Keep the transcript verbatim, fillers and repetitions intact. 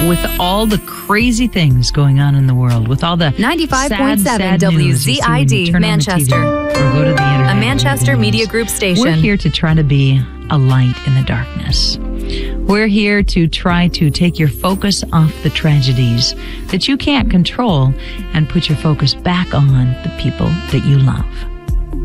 with all the crazy things going on in the world, with all the ninety-five point seven sad, sad W news you Z see when I you D, turn on the T V Manchester. or go to the internet A and Manchester read the Media news. Group station. We're here to try to be a light in the darkness. We're here to try to take your focus off the tragedies that you can't control and put your focus back on the people that you love.